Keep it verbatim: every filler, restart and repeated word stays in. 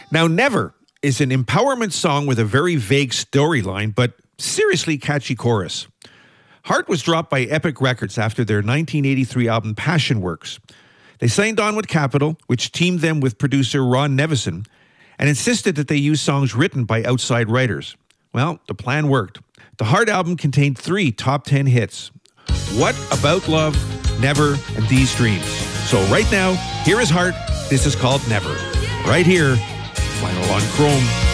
Now, Never is an empowerment song with a very vague storyline, but seriously catchy chorus. Heart was dropped by Epic Records after their nineteen eighty-three album Passion Works. They signed on with Capitol, which teamed them with producer Ron Nevison, and insisted that they use songs written by outside writers. Well, the plan worked. The Heart album contained three top ten hits. What About Love, Never, and These Dreams. So right now, here is Heart. This is called Never. Right here, Final on Chrome.